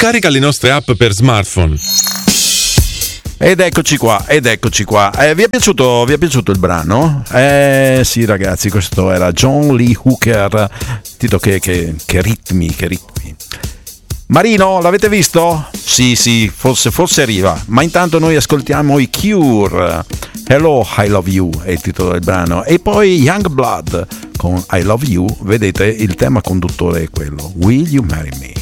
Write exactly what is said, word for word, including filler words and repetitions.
Scarica le nostre app per smartphone. Ed eccoci qua, ed eccoci qua. Eh, vi è piaciuto, vi è piaciuto il brano? Eh sì ragazzi, questo era John Lee Hooker. Tito, che, che, che ritmi, che ritmi. Marino, l'avete visto? Sì, sì, forse, forse arriva. Ma intanto noi ascoltiamo i Cure. Hello, I Love You è il titolo del brano. E poi Youngblood con I Love You. Vedete, il tema conduttore è quello. Will You Marry Me?